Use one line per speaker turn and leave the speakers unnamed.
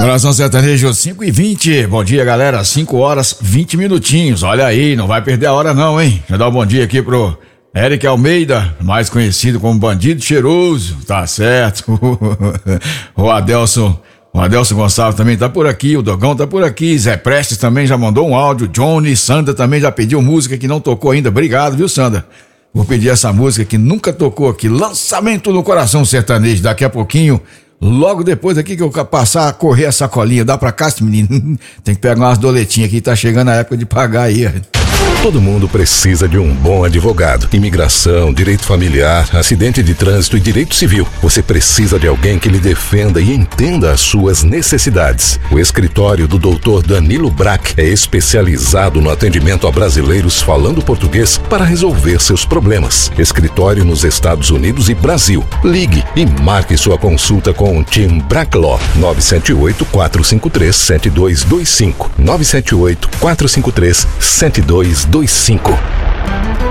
Coração Sertanejo 5h20. Bom dia, galera. 5 horas 20 minutinhos. Olha aí, não vai perder a hora não, hein? Já dá um bom dia aqui pro Eric Almeida, mais conhecido como Bandido Cheiroso. Tá certo. O Adelson Gonçalves também tá por aqui. O Dogão tá por aqui. Zé Prestes também já mandou um áudio. Johnny, Sandra também já pediu música que não tocou ainda. Obrigado, viu, Sandra? Vou pedir essa música que nunca tocou aqui. Lançamento no Coração Sertanejo. Daqui a pouquinho, logo depois aqui que eu passar a correr a sacolinha. Dá pra cá, menino? Tem que pegar umas doletinhas aqui. Tá chegando a época de pagar aí.
Todo mundo precisa de um bom advogado. Imigração, direito familiar, acidente de trânsito e direito civil. Você precisa de alguém que lhe defenda e entenda as suas necessidades. O escritório do Dr. Danilo Brack é especializado no atendimento a brasileiros falando português para resolver seus problemas. Escritório nos Estados Unidos e Brasil. Ligue e marque sua consulta com o Team Brack Law. 978-453-7225. 978-453-7225.